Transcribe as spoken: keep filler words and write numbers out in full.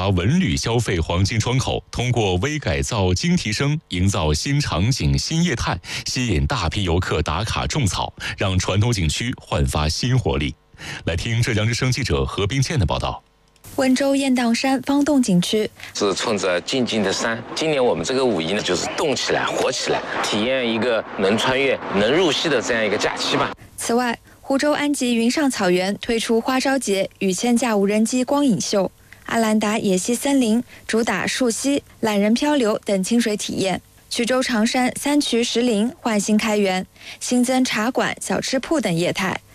达文旅消费黄金窗口，通过微改造、精提升，营造新场景、新业态，吸引大批游客打卡种草，让传统景区焕发新活力。来听浙江之声记者何冰倩的报道。 温州雁荡山方洞景区是冲着静静的山，今年我们这个五一呢，就是动起来、活起来，体验一个能穿越、能入戏的这样一个假期吧。 此外，湖州安吉云上草原推出花朝节与千架无人机光影秀，阿兰达野溪森林主打溯溪、懒人漂流等清水体验。衢州长山三渠石林焕新开园，新增茶馆、小吃铺等业态。